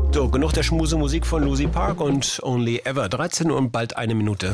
So, genug der Schmusemusik von Lucy Park und Only Ever. 13 Uhr und bald 1 Minute.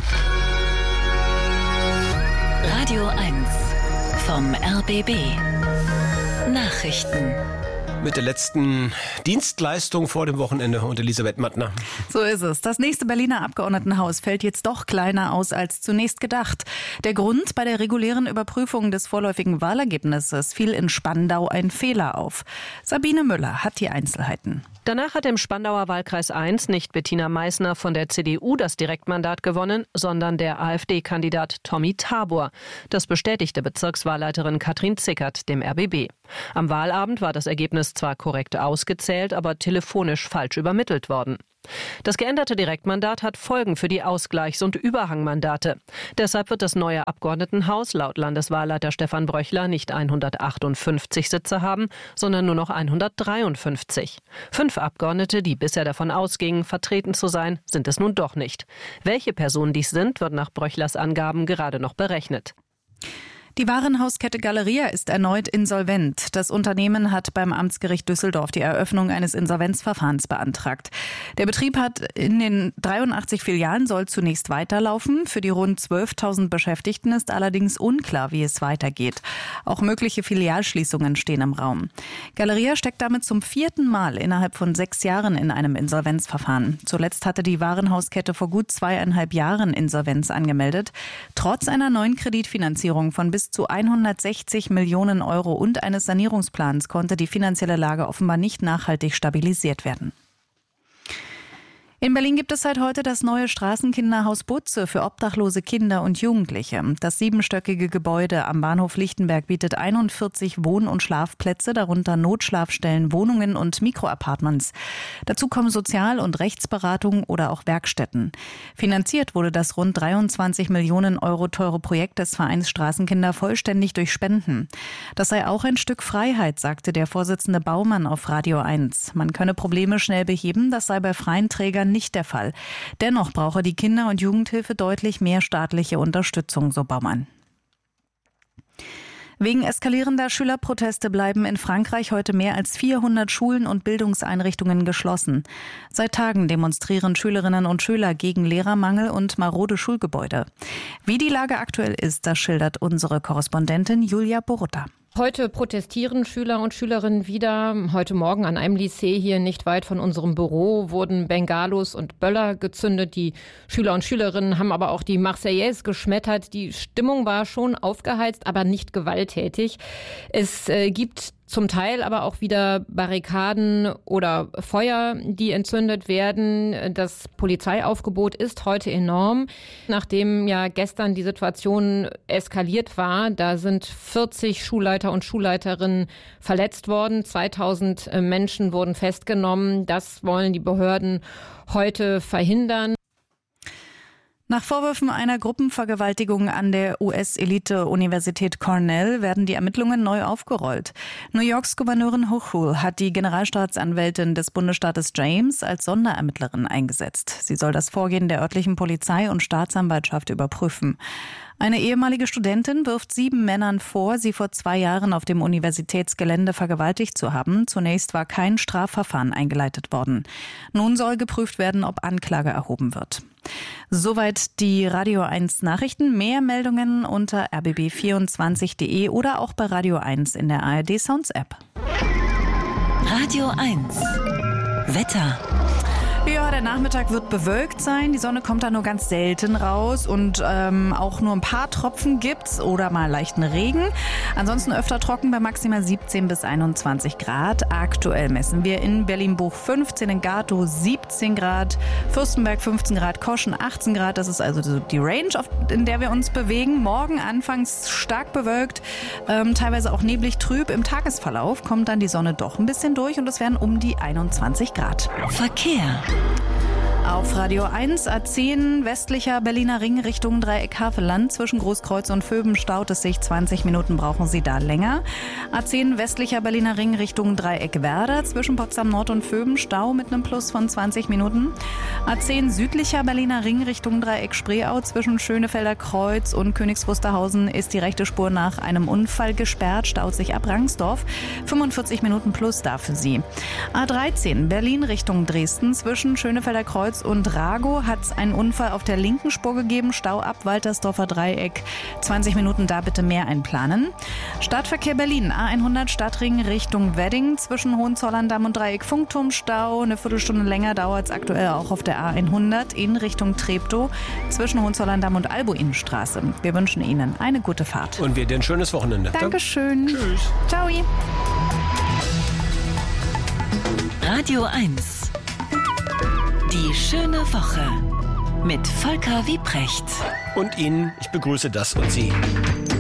Radio 1 vom RBB. Nachrichten. Mit der letzten Dienstleistung vor dem Wochenende und Elisabeth Mattner. So ist es. Das nächste Berliner Abgeordnetenhaus fällt jetzt doch kleiner aus als zunächst gedacht. Der Grund: bei der regulären Überprüfung des vorläufigen Wahlergebnisses fiel in Spandau ein Fehler auf. Sabine Müller hat die Einzelheiten. Danach hat im Spandauer Wahlkreis 1 nicht Bettina Meissner von der CDU das Direktmandat gewonnen, sondern der AfD-Kandidat Tommy Tabor. Das bestätigte Bezirkswahlleiterin Katrin Zickert dem RBB. Am Wahlabend war das Ergebnis zwar korrekt ausgezählt, aber telefonisch falsch übermittelt worden. Das geänderte Direktmandat hat Folgen für die Ausgleichs- und Überhangmandate. Deshalb wird das neue Abgeordnetenhaus laut Landeswahlleiter Stefan Bröchler nicht 158 Sitze haben, sondern nur noch 153. 5 Abgeordnete, die bisher davon ausgingen, vertreten zu sein, sind es nun doch nicht. Welche Personen dies sind, wird nach Bröchlers Angaben gerade noch berechnet. Die Warenhauskette Galeria ist erneut insolvent. Das Unternehmen hat beim Amtsgericht Düsseldorf die Eröffnung eines Insolvenzverfahrens beantragt. Der Betrieb hat in den 83 Filialen soll zunächst weiterlaufen. Für die rund 12.000 Beschäftigten ist allerdings unklar, wie es weitergeht. Auch mögliche Filialschließungen stehen im Raum. Galeria steckt damit zum 4. Mal innerhalb von 6 Jahren in einem Insolvenzverfahren. Zuletzt hatte die Warenhauskette vor gut 2,5 Jahren Insolvenz angemeldet. Trotz einer neuen Kreditfinanzierung von bis zu 160 Millionen Euro und eines Sanierungsplans konnte die finanzielle Lage offenbar nicht nachhaltig stabilisiert werden. In Berlin gibt es seit heute das neue Straßenkinderhaus Butze für obdachlose Kinder und Jugendliche. Das 7-stöckige Gebäude am Bahnhof Lichtenberg bietet 41 Wohn- und Schlafplätze, darunter Notschlafstellen, Wohnungen und Mikroapartments. Dazu kommen Sozial- und Rechtsberatung oder auch Werkstätten. Finanziert wurde das rund 23 Millionen Euro teure Projekt des Vereins Straßenkinder vollständig durch Spenden. Das sei auch ein Stück Freiheit, sagte der Vorsitzende Baumann auf Radio 1. Man könne Probleme schnell beheben, das sei bei freien Trägern nicht der Fall. Dennoch brauche die Kinder- und Jugendhilfe deutlich mehr staatliche Unterstützung, so Baumann. Wegen eskalierender Schülerproteste bleiben in Frankreich heute mehr als 400 Schulen und Bildungseinrichtungen geschlossen. Seit Tagen demonstrieren Schülerinnen und Schüler gegen Lehrermangel und marode Schulgebäude. Wie die Lage aktuell ist, das schildert unsere Korrespondentin Julia Borutta. Heute protestieren Schüler und Schülerinnen wieder. Heute Morgen an einem Lycée hier nicht weit von unserem Büro wurden Bengalos und Böller gezündet. Die Schüler und Schülerinnen haben aber auch die Marseillaise geschmettert. Die Stimmung war schon aufgeheizt, aber nicht gewalttätig. Es gibt zum Teil aber auch wieder Barrikaden oder Feuer, die entzündet werden. Das Polizeiaufgebot ist heute enorm. Nachdem ja gestern die Situation eskaliert war, da sind 40 Schulleiter und Schulleiterinnen verletzt worden. 2000 Menschen wurden festgenommen. Das wollen die Behörden heute verhindern. Nach Vorwürfen einer Gruppenvergewaltigung an der US-Elite-Universität Cornell werden die Ermittlungen neu aufgerollt. New Yorks Gouverneurin Hochul hat die Generalstaatsanwältin des Bundesstaates James als Sonderermittlerin eingesetzt. Sie soll das Vorgehen der örtlichen Polizei und Staatsanwaltschaft überprüfen. Eine ehemalige Studentin wirft 7 Männern vor, sie vor 2 Jahren auf dem Universitätsgelände vergewaltigt zu haben. Zunächst war kein Strafverfahren eingeleitet worden. Nun soll geprüft werden, ob Anklage erhoben wird. Soweit die Radio 1 Nachrichten. Mehr Meldungen unter rbb24.de oder auch bei Radio 1 in der ARD Sounds App. Radio 1 Wetter. Ja, der Nachmittag wird bewölkt sein. Die Sonne kommt da nur ganz selten raus und auch nur ein paar Tropfen gibt's oder mal leichten Regen. Ansonsten öfter trocken bei maximal 17 bis 21 Grad. Aktuell messen wir in Berlin-Buch 15, in Gatow 17 Grad, Fürstenberg 15 Grad, Koschen 18 Grad. Das ist also die Range, in der wir uns bewegen. Morgen anfangs stark bewölkt, teilweise auch neblig trüb. Im Tagesverlauf kommt dann die Sonne doch ein bisschen durch und es werden um die 21 Grad. Verkehr. Auf Radio 1 A10 westlicher Berliner Ring Richtung Dreieck Havelland. Zwischen Großkreuz und Vöben staut es sich. 20 Minuten brauchen Sie da länger. A10 westlicher Berliner Ring Richtung Dreieck Werder. Zwischen Potsdam Nord und Vöben Stau mit einem Plus von 20 Minuten. A10 südlicher Berliner Ring Richtung Dreieck Spreeau. Zwischen Schönefelder Kreuz und Königs Wusterhausen ist die rechte Spur nach einem Unfall gesperrt. Staut sich ab Rangsdorf. 45 Minuten plus da für Sie. A13 Berlin Richtung Dresden. Zwischen Schönefelder Kreuz und Rago hat es einen Unfall auf der linken Spur gegeben. Stau ab Waltersdorfer Dreieck. 20 Minuten da bitte mehr einplanen. Stadtverkehr Berlin. A100 Stadtring Richtung Wedding. Zwischen Hohenzollern-Damm und Dreieck Funkturm Stau. Eine Viertelstunde länger dauert es aktuell auch auf der A100 in Richtung Treptow. Zwischen Hohenzollern-Damm und Albo-Innenstraße. Wir wünschen Ihnen eine gute Fahrt. Und wir dir ein schönes Wochenende. Dankeschön. Tschüss. Ciao. Radio 1. Die schöne Woche mit Volker Wiebrecht. Und Ihnen, ich begrüße das und Sie.